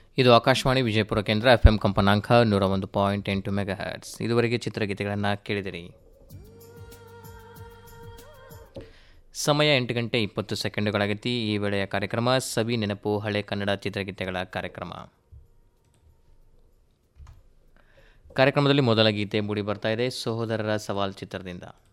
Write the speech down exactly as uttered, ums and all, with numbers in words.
ಇದು ಆಕಾಶವಾಣಿ ವಿಜಯಪುರ ಕೇಂದ್ರ F M ಕಂಪನಾಂಕ ನೂರ ಒಂದು ಪಾಯಿಂಟ್ ಎಂಟು ಮೆಗಾ ಹರ್ಟ್ಸ್. ಇದುವರೆಗೆ ಚಿತ್ರಗೀತೆಗಳನ್ನು ಕೇಳಿದಿರಿ. ಸಮಯ ಎಂಟು ಗಂಟೆ ಇಪ್ಪತ್ತು ಸೆಕೆಂಡುಗಳಾಗೈತಿ. ಈ ವೇಳೆಯ ಕಾರ್ಯಕ್ರಮ ಸವಿ ನೆನಪು ಹಳೆ ಕನ್ನಡ ಚಿತ್ರಗೀತೆಗಳ ಕಾರ್ಯಕ್ರಮ. ಕಾರ್ಯಕ್ರಮದಲ್ಲಿ ಮೊದಲ ಗೀತೆ ಮೂಡಿ ಬರ್ತಾ ಇದೆ ಸಹೋದರರ ಸವಾಲ್ ಚಿತ್ರದಿಂದ.